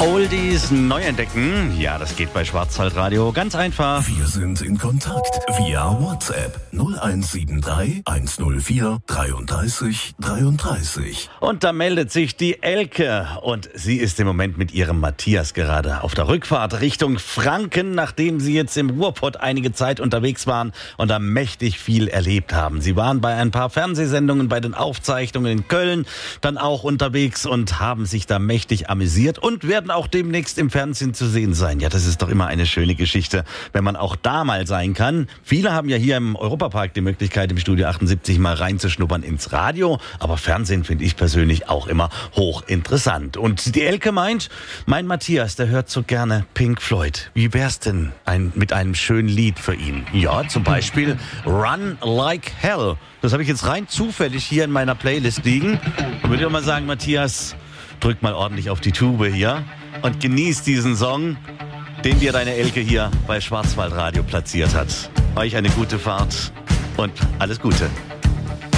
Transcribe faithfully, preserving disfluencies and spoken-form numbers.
Oldies neu entdecken. Ja, das geht bei Schwarzwaldradio ganz einfach. Wir sind in Kontakt via WhatsApp null eins sieben drei eins null vier dreiunddreißig dreiunddreißig. Und da meldet sich die Elke und sie ist im Moment mit ihrem Matthias gerade auf der Rückfahrt Richtung Franken, nachdem sie jetzt im Ruhrpott einige Zeit unterwegs waren und da mächtig viel erlebt haben. Sie waren bei ein paar Fernsehsendungen, bei den Aufzeichnungen in Köln dann auch unterwegs und haben sich da mächtig amüsiert und werden auch demnächst im Fernsehen zu sehen sein. Ja, das ist doch immer eine schöne Geschichte, wenn man auch da mal sein kann. Viele haben ja hier im Europapark die Möglichkeit, im Studio achtundsiebzig mal reinzuschnuppern ins Radio. Aber Fernsehen finde ich persönlich auch immer hochinteressant. Und die Elke meint, mein Matthias, der hört so gerne Pink Floyd. Wie wär's denn ein, mit einem schönen Lied für ihn? Ja, zum Beispiel Run Like Hell. Das habe ich jetzt rein zufällig hier in meiner Playlist liegen. Und würde ich mal sagen, Matthias, drück mal ordentlich auf die Tube hier und genieß diesen Song, den dir deine Elke hier bei Schwarzwaldradio platziert hat. Euch eine gute Fahrt und alles Gute.